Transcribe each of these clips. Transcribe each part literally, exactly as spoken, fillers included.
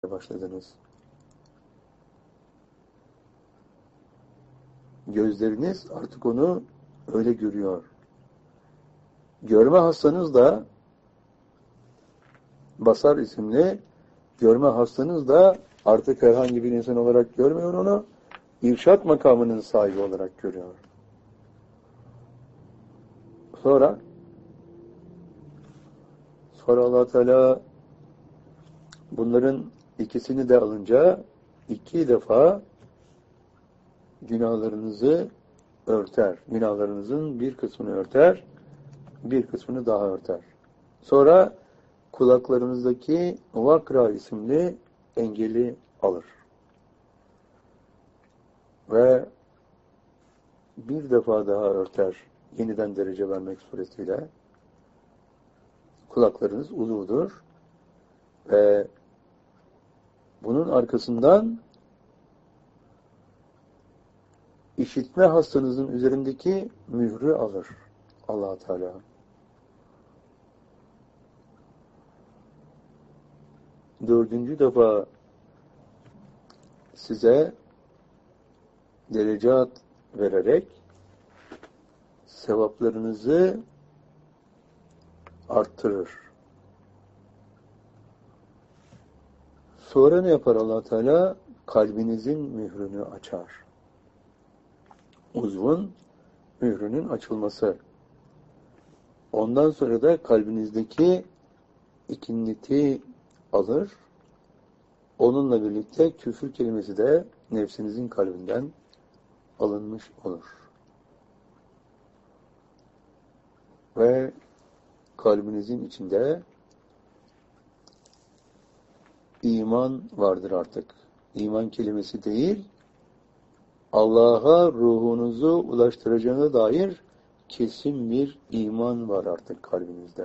başladınız. Gözleriniz artık onu öyle görüyor. Görme hastanız da Basar isimli görme hastanız da artık herhangi bir insan olarak görmüyor onu, irşat makamının sahibi olarak görüyor. Sonra sonra Allah Teala bunların ikisini de alınca iki defa günahlarınızı örter. Günahlarınızın bir kısmını örter, bir kısmını daha örter. Sonra kulaklarınızdaki vakra isimli engeli alır. Ve bir defa daha örter, yeniden derece vermek suretiyle. Kulaklarınız uzuvdur. Ve bunun arkasından işitme hastanızın üzerindeki mührü alır Allah Teala. Dördüncü defa size derecat vererek sevaplarınızı arttırır. Sonra ne yapar Allah Teala? Kalbinizin mührünü açar. Uzvun mührünün açılması. Ondan sonra da kalbinizdeki ikinniti alır. Onunla birlikte küfür kelimesi de nefsinizin kalbinden alınmış olur. Ve kalbinizin içinde iman vardır artık. İman kelimesi değil, Allah'a ruhunuzu ulaştıracağına dair kesin bir iman var artık kalbinizde.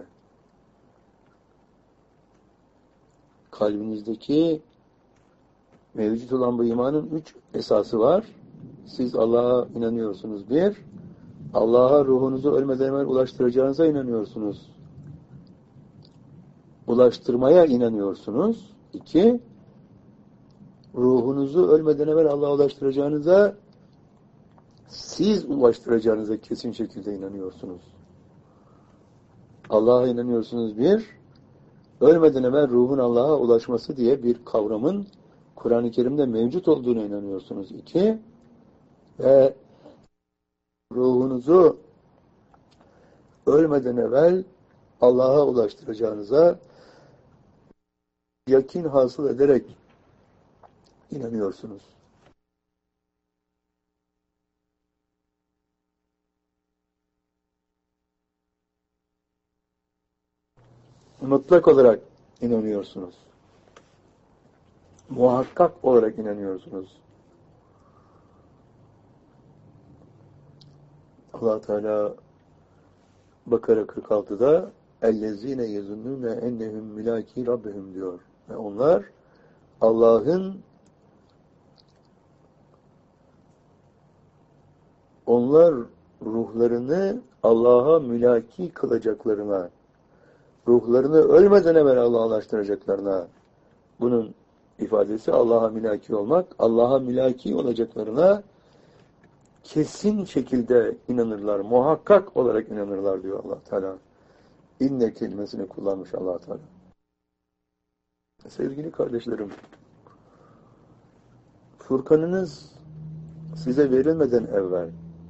Kalbinizdeki mevcut olan bu imanın üç esası var. Siz Allah'a inanıyorsunuz. Bir, Allah'a ruhunuzu ölmeden evvel ulaştıracağınıza inanıyorsunuz. Ulaştırmaya inanıyorsunuz. İki, ruhunuzu ölmeden evvel Allah'a ulaştıracağınıza, siz ulaştıracağınıza kesin şekilde inanıyorsunuz. Allah'a inanıyorsunuz bir, ölmeden evvel ruhun Allah'a ulaşması diye bir kavramın Kur'an-ı Kerim'de mevcut olduğuna inanıyorsunuz. İki, ve ruhunuzu ölmeden evvel Allah'a ulaştıracağınıza yakin hasıl ederek inanıyorsunuz. Mutlak olarak inanıyorsunuz. Muhakkak olarak inanıyorsunuz. Allah Teala Bakara kırk altıda اَلَّذ۪ينَ يَزُنُّونَ اَنَّهُمْ مِلâكî رَبِّهِمْ diyor. Ve onlar Allah'ın onlar ruhlarını Allah'a mülaki kılacaklarına, ruhlarını ölmeden evvel Allah'a ulaştıracaklarına, bunun ifadesi Allah'a mülaki olmak, Allah'a mülaki olacaklarına kesin şekilde inanırlar, muhakkak olarak inanırlar diyor Allah Teala. İnne kelimesini kullanmış Allah Teala. Sevgili kardeşlerim, Furkanınız size verilmeden evvel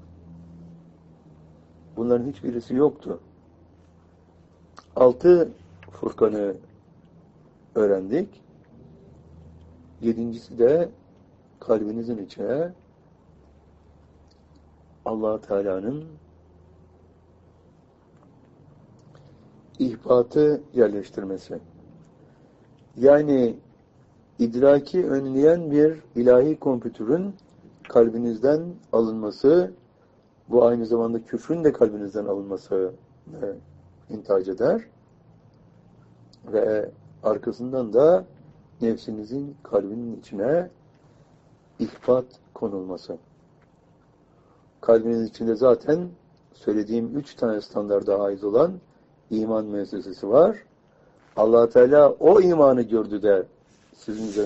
bunların hiçbirisi yoktu. Altı Furkan'ı öğrendik. Yedincisi de kalbinizin içine Allah Teala'nın ihbatı yerleştirmesi. Yani idraki önleyen bir ilahi kompütürün kalbinizden alınması, bu aynı zamanda küfrün de kalbinizden alınması intihac eder. Ve arkasından da nefsinizin kalbinin içine ihbat konulması. Kalbiniz içinde zaten söylediğim üç tane standarda ait olan iman müessesesi var. Allah Teala o imanı gördü de sizin